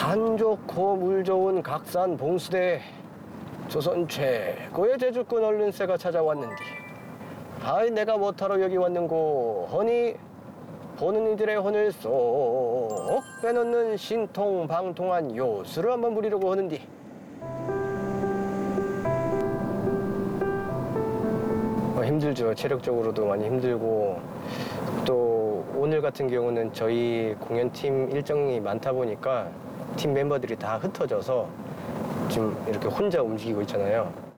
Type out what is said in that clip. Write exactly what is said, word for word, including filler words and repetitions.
산 좋고 물 좋은 각산 봉수대 조선 최고의 제주권 언론세가 찾아왔는디 아이 내가 뭐하러 여기 왔는고 허니 보는 이들의 혼을 쏙 빼놓는 신통방통한 요술을 한번 부리려고 하는디 어, 힘들죠. 체력적으로도 많이 힘들고 또 오늘 같은 경우는 저희 공연팀 일정이 많다 보니까 팀 멤버들이 다 흩어져서 지금 이렇게 혼자 움직이고 있잖아요.